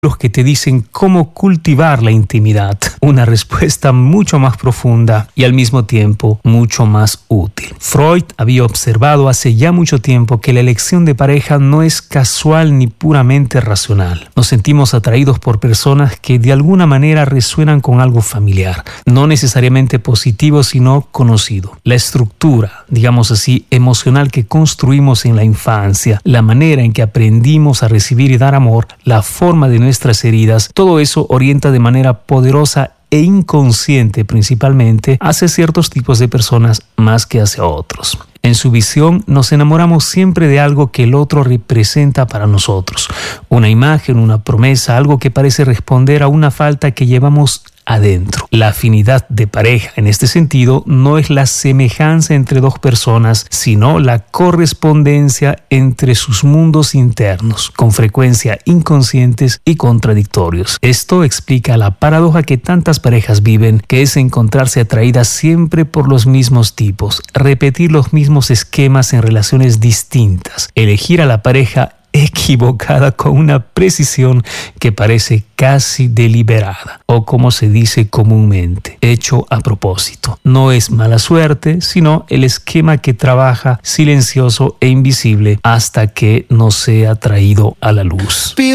los que te dicen cómo cultivar la intimidad, una respuesta mucho más profunda y al mismo tiempo mucho más útil. Freud había observado hace ya mucho tiempo que la elección de pareja no es casual ni puramente racional. Nos sentimos atraídos por personas que de alguna manera resuenan con algo familiar, no necesariamente positivo sino conocido. La estructura, digamos así, emocional que construimos en la infancia, la manera en que aprendimos a recibir y dar amor, la forma de nuestras heridas, todo eso orienta de manera poderosa e inconsciente principalmente hacia ciertos tipos de personas más que hacia otros. En su visión nos enamoramos siempre de algo que el otro representa para nosotros, una imagen, una promesa, algo que parece responder a una falta que llevamos adentro. La afinidad de pareja en este sentido no es la semejanza entre dos personas, sino la correspondencia entre sus mundos internos, con frecuencia inconscientes y contradictorios. Esto explica la paradoja que tantas parejas viven, que es encontrarse atraídas siempre por los mismos tipos, repetir los mismos esquemas en relaciones distintas, elegir a la pareja equivocada con una precisión que parece casi deliberada, o como se dice comúnmente, hecho a propósito. No es mala suerte, sino el esquema que trabaja silencioso e invisible hasta que no sea traído a la luz.